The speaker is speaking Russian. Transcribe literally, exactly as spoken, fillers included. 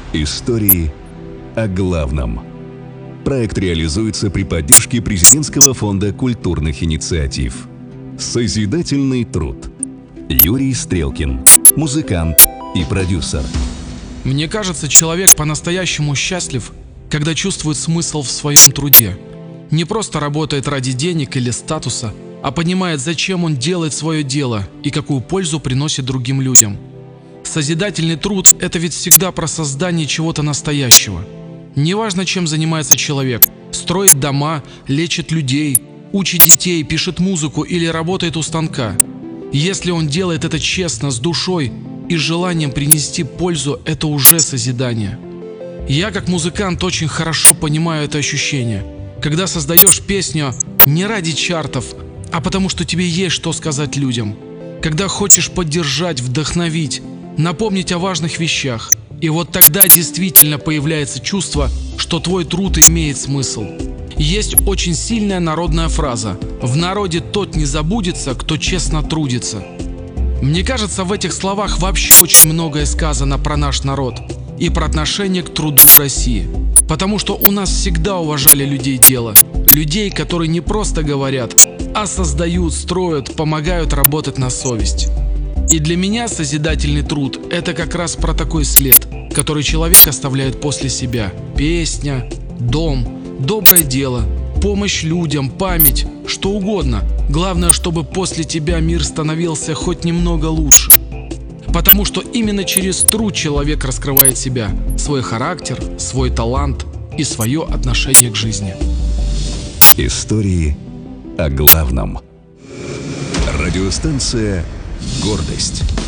Истории о главном. Проект реализуется при поддержке Президентского фонда культурных инициатив. Созидательный труд. Юрий Стрелкин, музыкант и продюсер. Мне кажется, человек по-настоящему счастлив, когда чувствует смысл в своем труде. Не просто работает ради денег или статуса, а понимает, зачем он делает свое дело и какую пользу приносит другим людям. Созидательный труд – это ведь всегда про создание чего-то настоящего. Неважно, чем занимается человек – строит дома, лечит людей, учит детей, пишет музыку или работает у станка. Если он делает это честно, с душой и желанием принести пользу, это уже созидание. Я, как музыкант, очень хорошо понимаю это ощущение, когда создаешь песню не ради чартов, а потому что тебе есть что сказать людям, когда хочешь поддержать, вдохновить, напомнить о важных вещах. И вот тогда действительно появляется чувство, что твой труд имеет смысл. Есть очень сильная народная фраза: «В народе тот не забудется, кто честно трудится». Мне кажется, в этих словах вообще очень многое сказано про наш народ и про отношение к труду в России. Потому что у нас всегда уважали людей дела, людей, которые не просто говорят, а создают, строят, помогают работать на совесть. И для меня созидательный труд – это как раз про такой след, который человек оставляет после себя. Песня, дом, доброе дело, помощь людям, память, что угодно. Главное, чтобы после тебя мир становился хоть немного лучше. Потому что именно через труд человек раскрывает себя, свой характер, свой талант и свое отношение к жизни. Истории о главном. Радиостанция «Гордость».